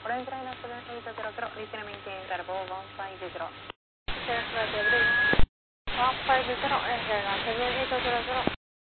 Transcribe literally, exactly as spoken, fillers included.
Orange line up to the eight zero zero, reaching and maintain interval one five zero. one five zero, Orange line up to the eight zero zero.